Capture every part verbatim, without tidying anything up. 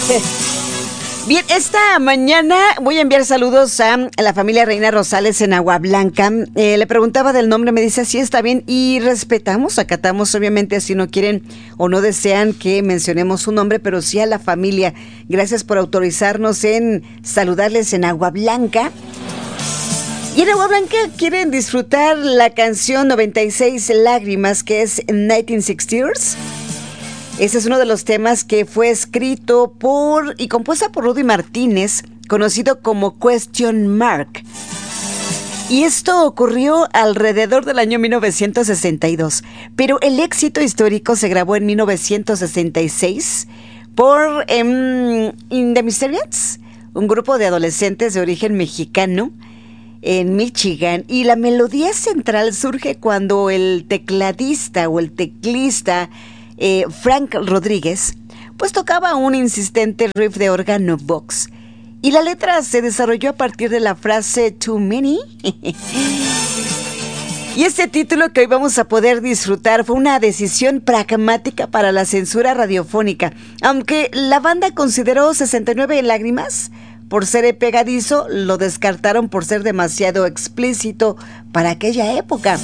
Bien, esta mañana voy a enviar saludos a la familia Reina Rosales en Agua Blanca. Eh, le preguntaba del nombre, me dice sí, está bien, y respetamos, acatamos, obviamente, si no quieren o no desean que mencionemos su nombre, pero sí a la familia. Gracias por autorizarnos en saludarles en Agua Blanca. Y en Agua Blanca quieren disfrutar la canción noventa y seis Lágrimas, que es nineteen sixties. Ese es uno de los temas que fue escrito por y compuesta por Rudy Martínez, conocido como Question Mark. Y esto ocurrió alrededor del año mil novecientos sesenta y dos, pero el éxito histórico se grabó en mil novecientos sesenta y seis por um, In the Mysterians, un grupo de adolescentes de origen mexicano en Michigan, y la melodía central surge cuando el tecladista o el teclista Eh, Frank Rodríguez pues tocaba un insistente riff de órgano box, y la letra se desarrolló a partir de la frase too many. Y este título que hoy vamos a poder disfrutar fue una decisión pragmática para la censura radiofónica, aunque la banda consideró sesenta y nueve Lágrimas por ser pegadizo, lo descartaron por ser demasiado explícito para aquella época.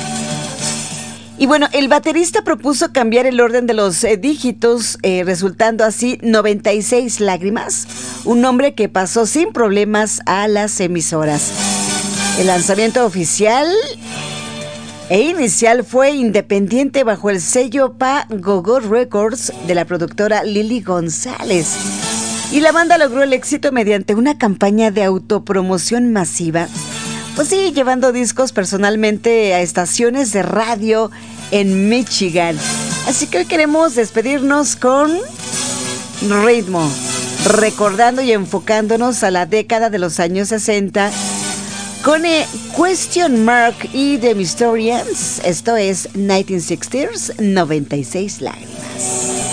Y bueno, el baterista propuso cambiar el orden de los eh, dígitos, eh, resultando así noventa y seis Lágrimas, un nombre que pasó sin problemas a las emisoras. El lanzamiento oficial e inicial fue independiente bajo el sello Pa Go-Go Records de la productora Lili González. Y la banda logró el éxito mediante una campaña de autopromoción masiva, pues sí, llevando discos personalmente a estaciones de radio en Michigan. Así que hoy queremos despedirnos con ritmo, recordando y enfocándonos a la década de los años sesenta con eh, Question Mark y The Mysterians. Esto es nineteen sixties, noventa y seis Lágrimas.